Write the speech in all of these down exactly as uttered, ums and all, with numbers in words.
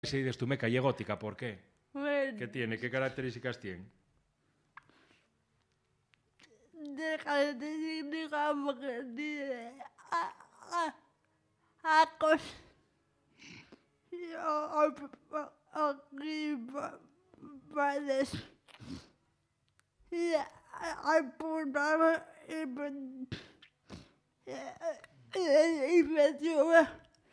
Si dices tú, meca, y es gótica, ¿por qué? Bueno, ¿Qué tiene? ¿Qué características tiene? de características porque tiene a, a, arcos y o- o- o- principales y apuntados y pen- y- y infecciones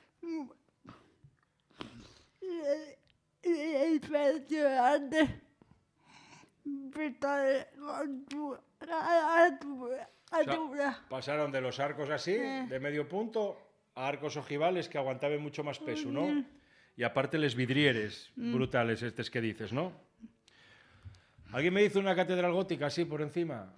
y- y infeccionantes vitales con tu altura. O sea, pasaron de los arcos así, Eh. de medio punto, a arcos ojivales que aguantaban mucho más peso, ¿no? Y aparte les vidrieres brutales estos que dices, ¿no? ¿Alguien me hizo una catedral gótica así por encima?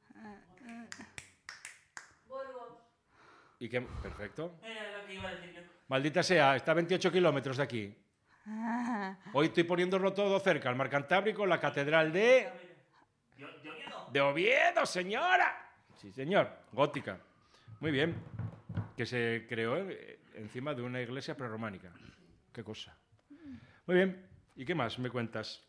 ¿Y qué? Perfecto. Era lo que iba a decir yo. Maldita sea, está a veintiocho kilómetros de aquí. Hoy estoy poniéndolo todo cerca, el Mar Cantábrico, la catedral de... Yo, yo quiero. ¡De Oviedo, señora! Sí, señor, gótica. Muy bien. Que se creó eh, encima de una iglesia prerrománica. Qué cosa. Muy bien. ¿Y qué más me cuentas?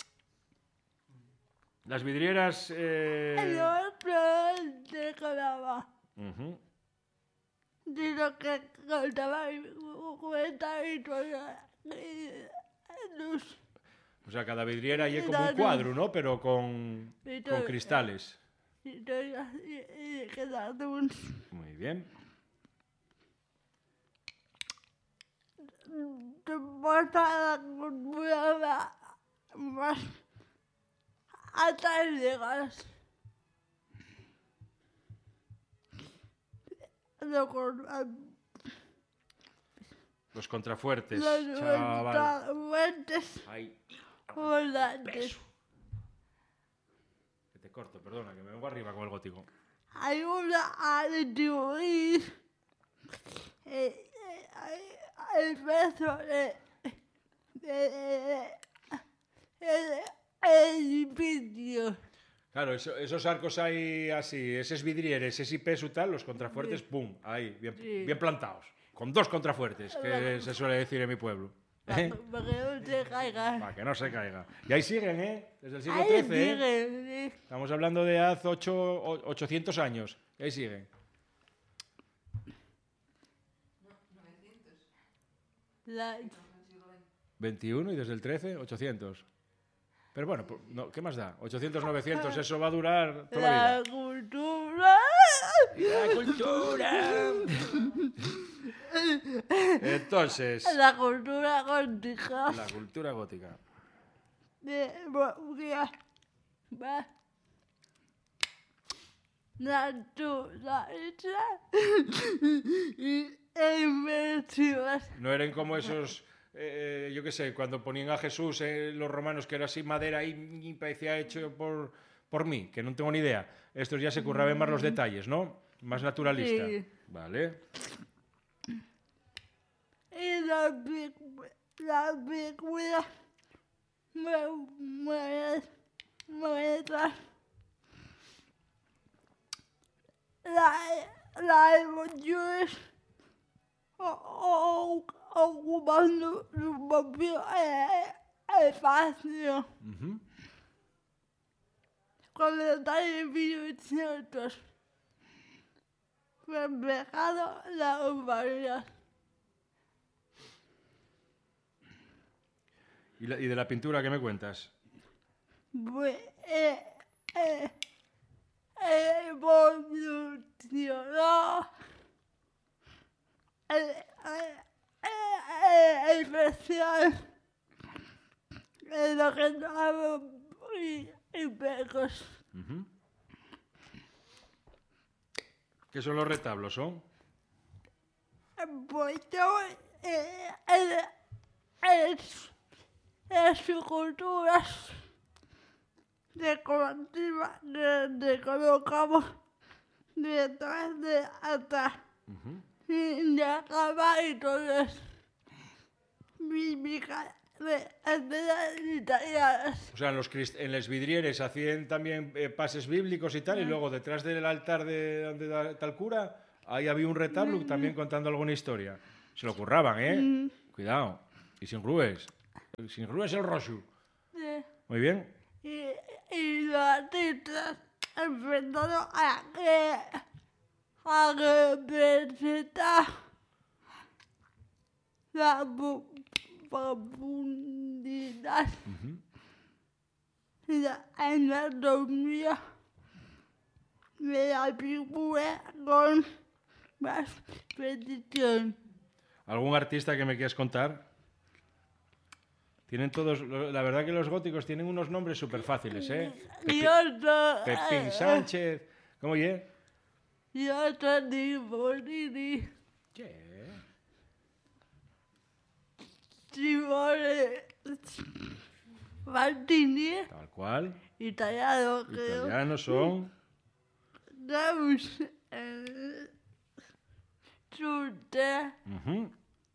Las vidrieras... eh, El otro te quedaba ujú. de lo que contaba y cuenta y toda luz. O sea, cada vidriera y es Y como un la- cuadro, ¿no? Pero con, Y con todo- cristales. Y toda y, y queda luz. Muy bien. Te pasa la cultura más alta y llegas. Lo con Los contrafuertes, los chaval. fuentes Ay, volantes. peso. Que te corto, perdona, que me vengo arriba con el gótico. Ayuda a distribuir eh, eh, el peso de, de, de- de- el edificio. Claro, eso- esos arcos ahí así, esos vidrieres, ese peso y tal, los contrafuertes, pum, ahí, bien, Sí. bien plantados. Con dos contrafuertes, que se suele decir en mi pueblo. ¿Eh? Para que no se caiga. Para que no se caiga. Y ahí siguen, ¿eh? Desde el siglo Ahí trece, ¿eh? sigue, sí. Estamos hablando de hace ocho, o- ochocientos años. Y ahí siguen. La, veintiuno y desde el trece, ochocientos. Pero bueno, po- no, ¿qué más da? ochocientos, novecientos, eso va a durar toda la la vida. cultura. ¡La cultura! Entonces, La cultura gótica. la cultura gótica. De Bolivia. Va. Naturaleza. Y inventivas. No eran como esos, eh, yo qué sé, cuando ponían a Jesús eh, los romanos, que era así madera y, y parecía hecho por, por mí, que no tengo ni idea. Estos ya se curraban más los detalles, ¿no? Más naturalista. Sí. Vale. Y la película, la película me muere, muestra la, la emociones o- o- ocupando su propio eh, espacio Ujú. con detalles minuciosos reflejando la humanidad. ¿Y, la- y de la pintura qué me cuentas? Pues, eh, eh, evolucionó el, el, el, el especial de lo que llamamos y, y pecos. Ujú. ¿Qué son los retablos, son? Pues yo, eh, el, el, esculturas decorativas que que colocamos detrás de atrás. Ujú. Y de acabar y todo eso. Mímica de escenas italianas. O sea, en los crist- en los vidrieres hacían también eh, pases bíblicos y tal, y luego detrás del altar de donde da- está el cura, ahí había un retablo también contando alguna historia. Se lo curraban, ¿eh? Cuidado. Y sin grúes. Sin Rúa es el roxo. Sí. Muy bien. Y, y los artistas empezaron a que a representar la bu- profundidad y la anatomía de la figura con más precisión. ¿Algún artista que me quieras contar? Tienen todos, la verdad que los góticos tienen unos nombres súper fáciles, ¿eh? Y Pepi- otro, Pepín Sánchez. ¿Cómo oye? y otro tipo, Lili. Che. Simone Martini, Tal cual. italiano, creo. Italianos son. Damos eh, Chute, Ujú.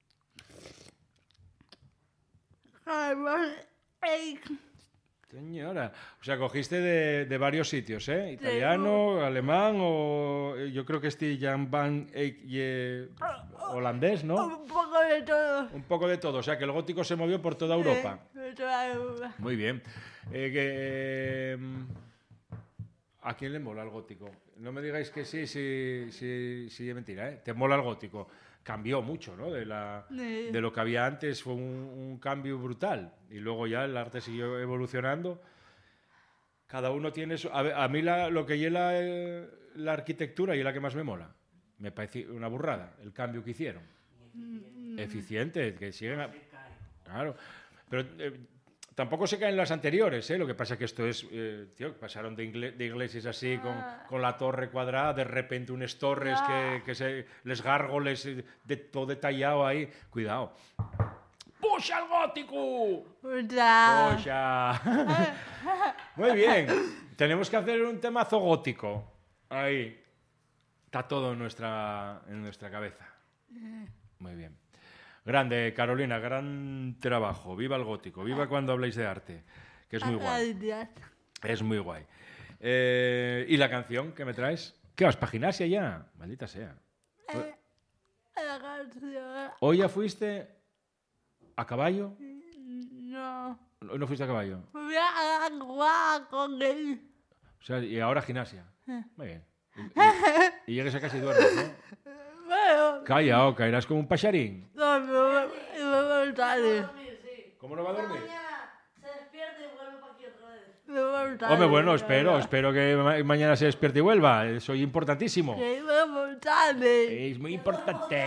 Carmen Eich, Señora. O sea, cogiste de, de varios sitios, ¿eh? Italiano, alemán o. eh, Yo creo que este Jan van Eyck y, eh, holandés, ¿no? un poco de todo. Un poco de todo. O sea, que el gótico se movió por toda Europa. Eh, de toda Europa. Muy bien. Eh, que, eh, ¿a quién le mola el gótico? No me digáis que sí, sí, sí, sí es mentira, ¿eh? Te mola el gótico. Cambió mucho, ¿no? De, la, Sí. de lo que había antes fue un, un cambio brutal. Y luego ya el arte siguió evolucionando. Cada uno tiene su... A, ver, a mí la, lo que lleva la, la arquitectura y es la que más me mola. Me parece una burrada el cambio que hicieron. Eficiente, que siguen... A... Claro. Pero eh, tampoco se caen las anteriores, ¿eh? Lo que pasa es que esto es... Eh, tío, pasaron de, ingle- de iglesias así con, con la torre cuadrada, de repente unas torres que, que se... Les gárgoles, eh, de, todo detallado ahí. Cuidado. ¡Puxa el gótico! Puta. ¡Puxa! Muy bien. Tenemos que hacer un temazo gótico. Ahí. Está todo en nuestra, en nuestra cabeza. Muy bien. Grande, Carolina, gran trabajo. Viva el gótico, viva cuando habléis de arte, que es muy guay. Gracias. Es muy guay. Eh, ¿Y la canción que me traes? ¿Qué vas, para gimnasia ya? Maldita sea. Eh, la canción. ¿Hoy ya fuiste a caballo? No. ¿Hoy no fuiste a caballo? Voy a jugar con él. O sea, y ahora gimnasia. Muy bien. Y, y- y llegues a casa y duermes, ¿no? Bueno, Calla, o caerás como un pacharín. no me voy me voy tarde. ¿Cómo no va a dormir? Se despierta y vuelve para aquí otra vez. Me voy tarde. Hombre, bueno, espero, espero que ma- mañana se despierte y vuelva. Eh, Soy importantísimo. Que me voy tarde. Es muy importante.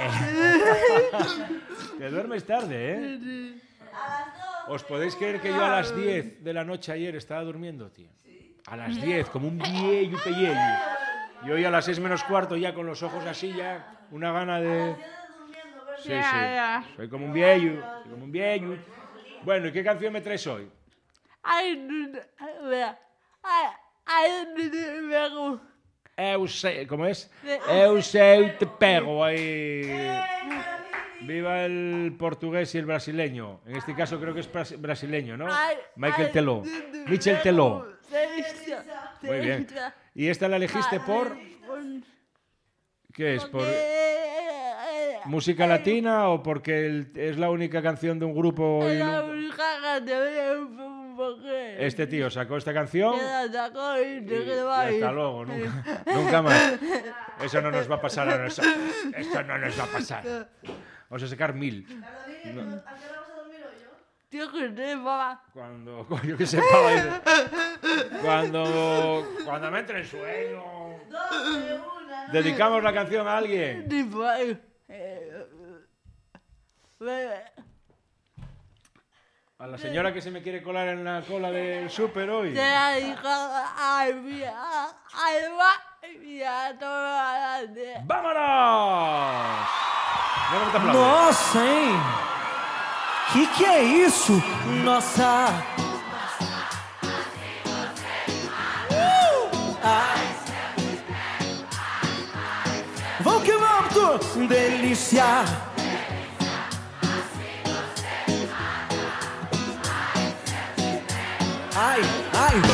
Que duermes tarde, ¿eh? ¿Os podéis creer que yo a las diez de la noche ayer estaba durmiendo, tío? A las diez, como un viejo pellejo. Y hoy a las seis menos cuarto ya con los ojos así ya, una gana de... Sí, Ya, sí. ya. Soy como un viejo, soy como un viejo. Bueno, ¿y qué canción me traes hoy? Ay, vea. Ay, ay, me gusta. Eu sei, ¿cómo es? Eu sei te pego ahí. Viva el portugués y el brasileño. En este caso creo que es bras- brasileño, ¿no? Michael Teló. Michel Teló. Muy bien. ¿Y esta la elegiste por qué es? ¿Por música latina o porque el- es la única canción de un grupo? y La nu- única canción porque Este tío sacó esta canción me la sacó y y, te y quedó ahí. hasta luego, nunca, nunca más. Eso no nos va a pasar a nosotros. Esto no nos va a pasar. Vamos a sacar mil. ¿A qué hora vas a dormir hoy, yo? Tío, que te va. Cuando, yo que sepa, vaya. cuando, cuando me entre el sueño. Doce, una. Dedicamos la canción a alguien. Tipo ahí. Eh, eh, A la señora que se me quiere colar en la cola del súper hoy. Te la dijo a mi alma y a toda la de. ¡Vámonos! Mira cómo te aplaudo. Nossa, hein? Que que é isso? Nossa! Uh! Ai. Vamos que vamos, tu delícia! Ai!